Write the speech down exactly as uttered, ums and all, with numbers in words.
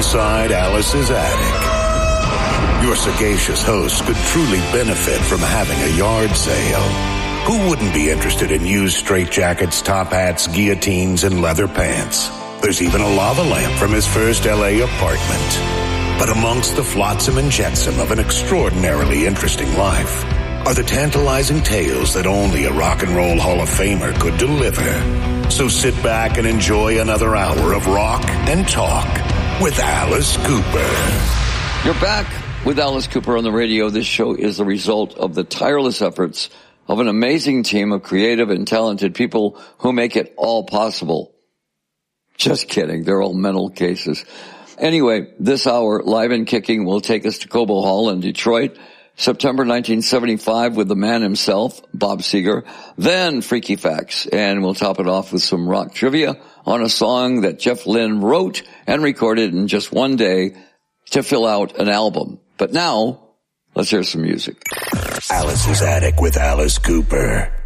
inside Alice's attic. Your sagacious host could truly benefit from having a yard sale. Who wouldn't be interested in used straitjackets, top hats, guillotines, and leather pants? There's even a lava lamp from his first L A apartment. But amongst the flotsam and jetsam of an extraordinarily interesting life are the tantalizing tales that only a rock and roll Hall of Famer could deliver. So sit back and enjoy another hour of rock and talk with Alice Cooper. You're back with Alice Cooper on the radio. This show is the result of the tireless efforts of an amazing team of creative and talented people who make it all possible. Just kidding. They're all mental cases. Anyway, this hour, Live and Kicking, will take us to Cobo Hall in Detroit, September nineteen seventy-five, with the man himself, Bob Seger. Then Freaky Facts, and we'll top it off with some rock trivia on a song that Jeff Lynne wrote and recorded in just one day to fill out an album. But now, let's hear some music. Alice's Attic with Alice Cooper.